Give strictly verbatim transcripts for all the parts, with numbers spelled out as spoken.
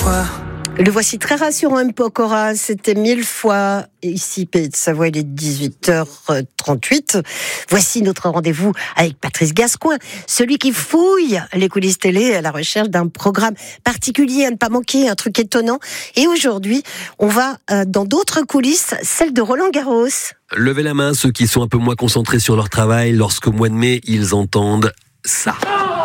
fois. Le voici très rassurant, M. Pokora. C'était mille fois. Ici, Pays de Savoie, il est dix-huit heures trente-huit. Voici notre rendez-vous avec Patrice Gascoigne, celui qui fouille les coulisses télé à la recherche d'un programme particulier à ne pas manquer, un truc étonnant. Et aujourd'hui, on va euh, dans d'autres coulisses, celle de Roland Garros. Levez la main ceux qui sont un peu moins concentrés sur leur travail lorsqu'au mois de mai, ils entendent ça.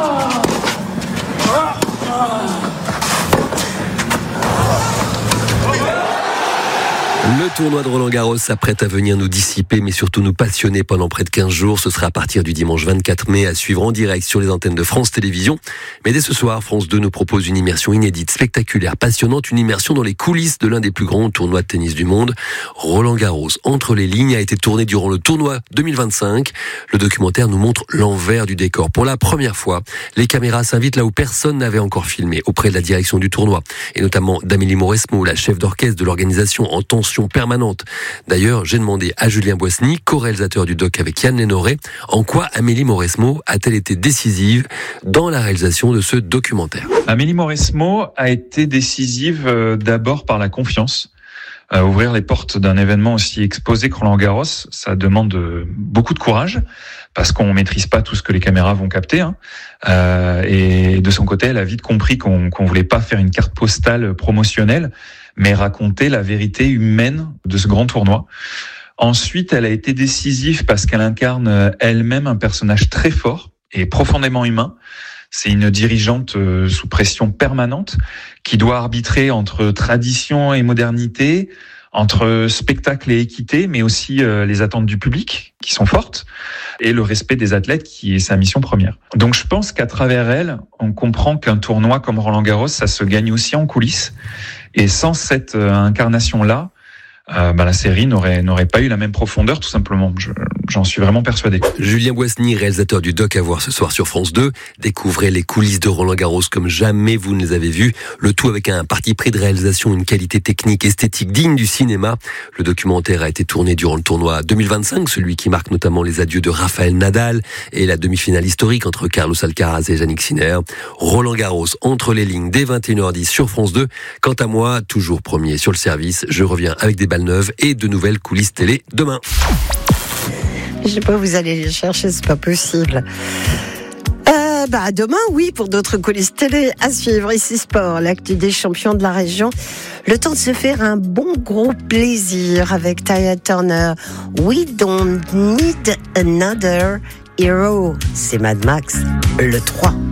Le tournoi de Roland-Garros s'apprête à venir nous dissiper, mais surtout nous passionner pendant près de quinze jours. Ce sera à partir du dimanche vingt-quatre mai à suivre en direct sur les antennes de France Télévisions. Mais dès ce soir, France deux nous propose une immersion inédite, spectaculaire, passionnante, une immersion dans les coulisses de l'un des plus grands tournois de tennis du monde. Roland-Garros, entre les lignes, a été tourné durant le tournoi deux mille vingt-cinq. Le documentaire nous montre l'envers du décor. Pour la première fois, les caméras s'invitent là où personne n'avait encore filmé, auprès de la direction du tournoi, et notamment d'Amélie Mauresmo, la chef d'orchestre de l'organisation en tension permanente. D'ailleurs, j'ai demandé à Julien Boissny, co-réalisateur du doc avec Yann Lénoré, en quoi Amélie Mauresmo a-t-elle été décisive dans la réalisation de ce documentaire. Amélie Mauresmo a été décisive euh, d'abord par la confiance. Euh, ouvrir les portes d'un événement aussi exposé que Roland-Garros, ça demande euh, beaucoup de courage, parce qu'on maîtrise pas tout ce que les caméras vont capter. Hein. Euh, et de son côté, elle a vite compris qu'on qu'on voulait pas faire une carte postale promotionnelle, mais raconter la vérité humaine de ce grand tournoi. Ensuite, elle a été décisive parce qu'elle incarne elle-même un personnage très fort et profondément humain. C'est une dirigeante sous pression permanente qui doit arbitrer entre tradition et modernité, entre spectacle et équité, mais aussi les attentes du public qui sont fortes et le respect des athlètes qui est sa mission première. Donc je pense qu'à travers elle, on comprend qu'un tournoi comme Roland-Garros, ça se gagne aussi en coulisses. Et sans cette incarnation-là, Euh, bah, la série n'aurait n'aurait pas eu la même profondeur, tout simplement. Je, j'en suis vraiment persuadé. Julien Boissny, réalisateur du doc à voir ce soir sur France deux. Découvrez les coulisses de Roland-Garros comme jamais vous ne les avez vues. Le tout avec un parti pris de réalisation, une qualité technique, esthétique digne du cinéma. Le documentaire a été tourné durant le tournoi deux mille vingt-cinq, celui qui marque notamment les adieux de Rafael Nadal et la demi-finale historique entre Carlos Alcaraz et Jannik Sinner. Roland-Garros, entre les lignes, dès vingt et une heures dix sur France deux. Quant à moi, toujours premier sur le service, je reviens avec des balles neuves et de nouvelles coulisses télé demain. Je sais pas, vous allez les chercher, c'est pas possible. Euh, bah demain, oui, pour d'autres coulisses télé à suivre. Ici Sport, l'actu des champions de la région. Le temps de se faire un bon gros plaisir avec Tina Turner. We don't need another hero. C'est Mad Max, le trois.